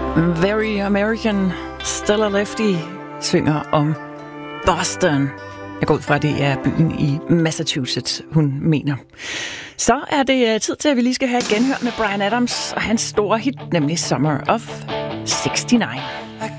Very American, Stella Lefty synger om Boston. Jeg går ud fra, at det er byen i Massachusetts, hun mener. Så er det tid til, at vi lige skal have et genhør med Bryan Adams og hans store hit, nemlig Summer of '69. I